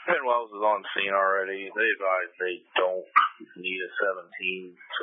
Penn Wells is on scene already. They advise they don't need a 17, so